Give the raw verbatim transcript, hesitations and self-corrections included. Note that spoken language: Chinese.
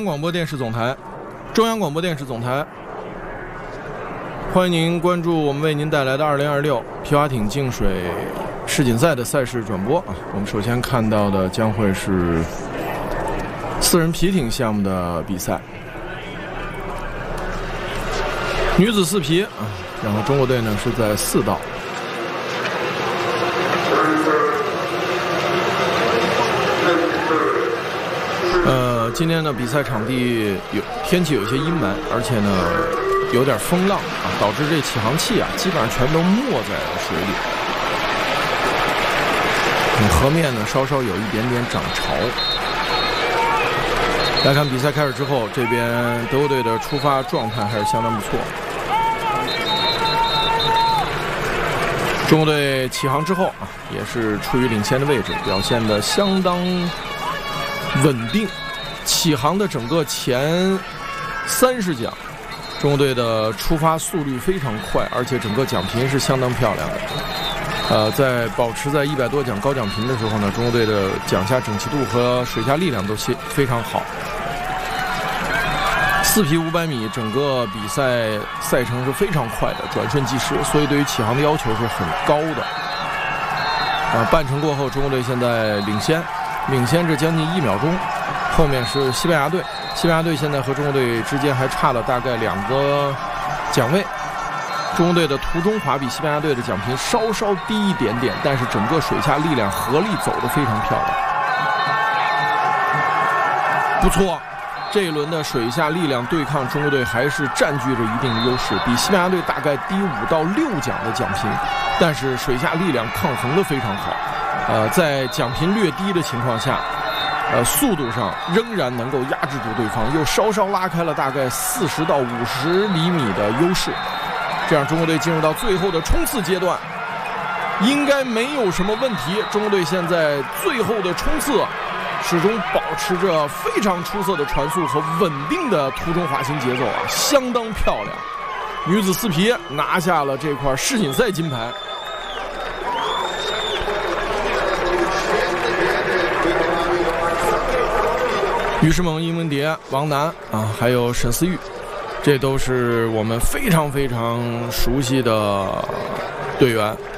广播电视总台，中央广播电视总台，欢迎您关注我们为您带来的二零二六皮划艇净水世锦赛的赛事转播啊。我们首先看到的将会是四人皮艇项目的比赛，女子四皮啊，然后中国队呢是在四道。呃，今天呢比赛场地有天气有些阴霾，而且呢有点风浪啊，导致这起航器啊基本上全都没在了水里。嗯，河面呢稍稍有一点点涨潮。来看比赛开始之后，这边德国队的出发状态还是相当不错。中国队起航之后啊，也是处于领先的位置，表现得相当稳定。起航的整个前三十桨，中国队的出发速率非常快，而且整个奖频是相当漂亮的。呃，在保持在一百多桨高奖频的时候呢，中国队的桨下整齐度和水下力量都非常好。四皮五百米，整个比赛赛程是非常快的，转瞬即逝，所以对于起航的要求是很高的。呃，半程过后，中国队现在领先，领先着将近一秒钟。后面是西班牙队，西班牙队现在和中国队之间还差了大概两个奖位。中国队的途中滑比西班牙队的奖频稍稍低一点点，但是整个水下力量合力走得非常漂亮，不错。这一轮的水下力量对抗，中国队还是占据着一定的优势，比西班牙队大概低五到六奖的奖频，但是水下力量抗衡得非常好。呃，在奖频略低的情况下，呃，速度上仍然能够压制住对方，又稍稍拉开了大概四十到五十厘米的优势，这样中国队进入到最后的冲刺阶段，应该没有什么问题。中国队现在最后的冲刺始终保持着非常出色的传速和稳定的途中滑行节奏啊，相当漂亮。女子四皮拿下了这块世锦赛金牌。于诗萌、殷文蝶、王楠啊，还有沈思玉，这都是我们非常非常熟悉的队员。